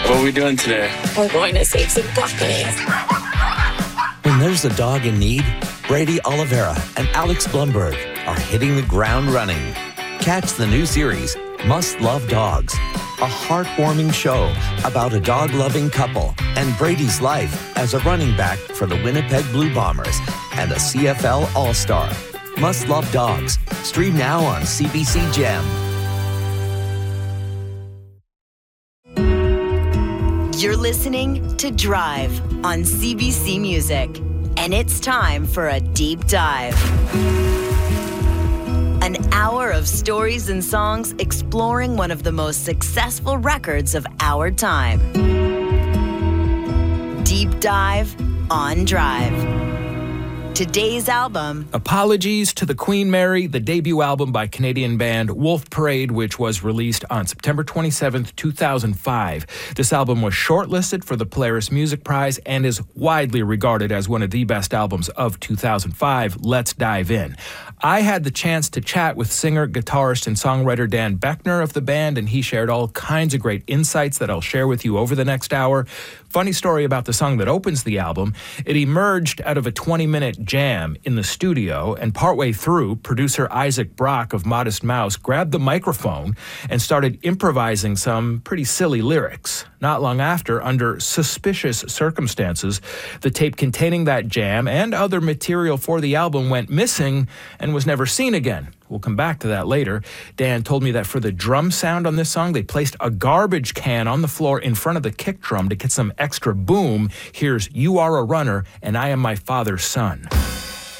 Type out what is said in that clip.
What are we doing today? We're going to save some puppies. When there's a dog in need, Brady Oliveira and Alex Blumberg are hitting the ground running. Catch the new series, Must Love Dogs, a heartwarming show about a dog-loving couple and Brady's life as a running back for the Winnipeg Blue Bombers and a CFL All-Star. Must Love Dogs. Stream now on CBC Gem. You're listening to Drive on CBC Music, and it's time for a deep dive. An hour of stories and songs exploring one of the most successful records of our time. Deep Dive on Drive. Today's album, Apologies to the Queen Mary, the debut album by Canadian band Wolf Parade, which was released on September 27th, 2005. This album was shortlisted for the Polaris Music Prize and is widely regarded as one of the best albums of 2005. Let's dive in. I had the chance to chat with singer, guitarist, and songwriter Dan Beckner of the band, and he shared all kinds of great insights that I'll share with you over the next hour. Funny story about the song that opens the album. It emerged out of a 20-minute jam in the studio, and partway through, producer Isaac Brock of Modest Mouse grabbed the microphone and started improvising some pretty silly lyrics. Not long after, under suspicious circumstances, the tape containing that jam and other material for the album went missing and was never seen again. We'll come back to that later. Dan told me that for the drum sound on this song, they placed a garbage can on the floor in front of the kick drum to get some extra boom. Here's You Are a Runner and I Am My Father's Son.